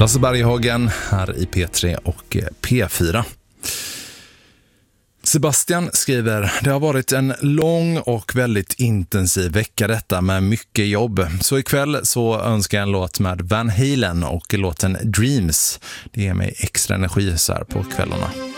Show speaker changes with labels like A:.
A: Lasse Berghagen här i P3 och P4. Sebastian skriver: det har varit en lång och väldigt intensiv vecka detta med mycket jobb. Så ikväll så önskar jag en låt med Van Halen och låten Dreams. Det ger mig extra energi så här på kvällarna.